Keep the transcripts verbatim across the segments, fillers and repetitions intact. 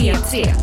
P tre.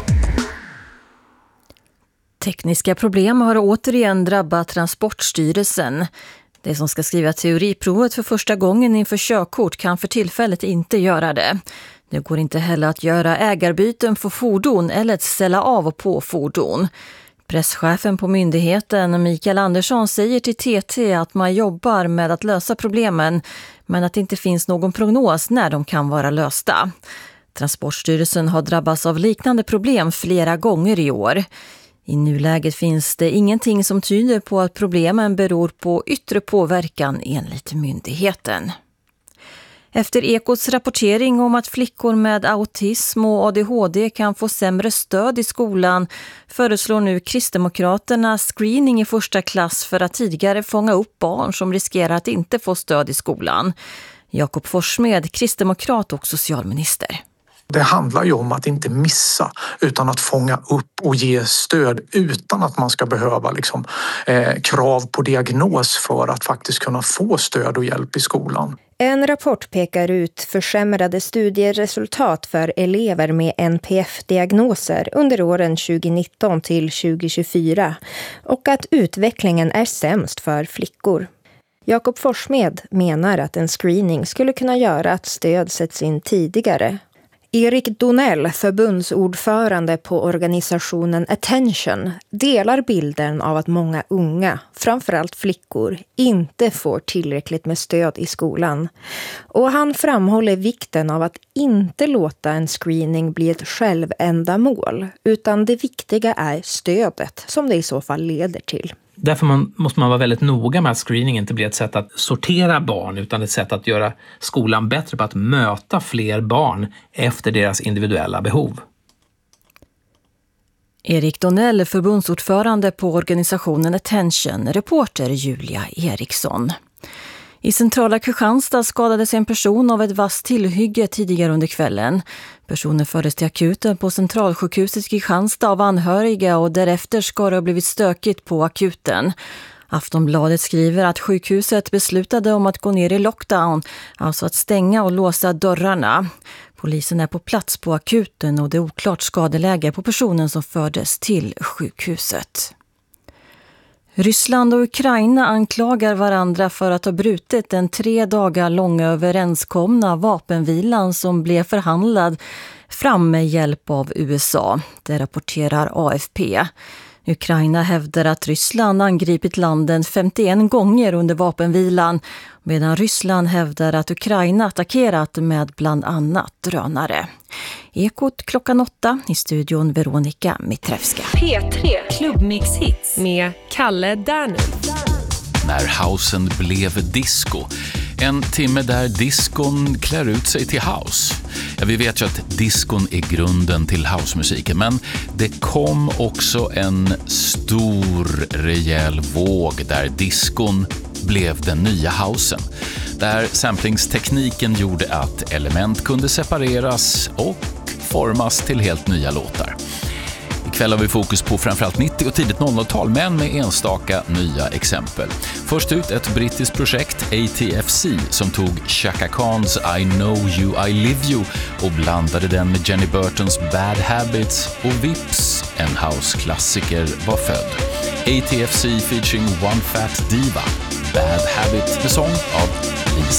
Tekniska problem har återigen drabbat Transportstyrelsen. Det som ska skriva teoriprovet för första gången inför körkort kan för tillfället inte göra det. Det går inte heller att göra ägarbyten för fordon eller att ställa av och på fordon. Presschefen på myndigheten Mikael Andersson säger till T T att man jobbar med att lösa problemen, men att det inte finns någon prognos när de kan vara lösta. Transportstyrelsen har drabbats av liknande problem flera gånger i år. I nuläget finns det ingenting som tyder på att problemen beror på yttre påverkan enligt myndigheten. Efter Ekots rapportering om att flickor med autism och A D H D kan få sämre stöd i skolan föreslår nu Kristdemokraterna screening i första klass för att tidigare fånga upp barn som riskerar att inte få stöd i skolan. Jakob Forssmed, kristdemokrat och socialminister. Det handlar ju om att inte missa utan att fånga upp och ge stöd utan att man ska behöva liksom, eh, krav på diagnos för att faktiskt kunna få stöd och hjälp i skolan. En rapport pekar ut försämrade studieresultat för elever med N P F-diagnoser under åren tjugonitton till tjugotjugofyra och att utvecklingen är sämst för flickor. Jakob Forssmed menar att en screening skulle kunna göra att stöd sätts in tidigare. Erik Donell, förbundsordförande på organisationen Attention, delar bilden av att många unga, framförallt flickor, inte får tillräckligt med stöd i skolan. Och han framhåller vikten av att inte låta en screening bli ett självändamål, utan det viktiga är stödet som det i så fall leder till. Därför man, måste man vara väldigt noga med att screening inte blir ett sätt att sortera barn utan ett sätt att göra skolan bättre på att möta fler barn efter deras individuella behov. Erik Donell, förbundsordförande på organisationen Attention, reporter Julia Eriksson. I centrala Kristianstad skadades en person av ett vasst tillhygge tidigare under kvällen. Personen fördes till akuten på centralsjukhuset i Kristianstad av anhöriga och därefter ska det ha blivit stökigt på akuten. Aftonbladet skriver att sjukhuset beslutade om att gå ner i lockdown, alltså att stänga och låsa dörrarna. Polisen är på plats på akuten och det är oklart skadeläge på personen som fördes till sjukhuset. Ryssland och Ukraina anklagar varandra för att ha brutit den tre dagar långa överenskomna vapenvilan som blev förhandlad fram med hjälp av U S A. Det rapporterar A F P. Ukraina hävdar att Ryssland angripit landen femtioen gånger under vapenvilan, medan Ryssland hävdar att Ukraina attackerat med bland annat drönare. Ekot klockan åtta, i studion Veronica Mitrevska. P tre Klubbmix-hits med Kalle Dernus. När housen blev disco. En timme där diskon klär ut sig till house. Ja, vi vet ju att diskon är grunden till housemusiken, men det kom också en stor rejäl våg där diskon blev den nya housen. Där samplingstekniken gjorde att element kunde separeras och formas till helt nya låtar. Ikväll har vi fokus på framförallt nittio- och tidigt noll noll-tal, men med enstaka nya exempel. Först ut ett brittiskt projekt, A T F C, som tog Chaka Khans I Know You, I Live You och blandade den med Jenny Burtons Bad Habits, och vips, en house-klassiker var född. A T F C featuring One Fat Diva, Bad Habit, med sång av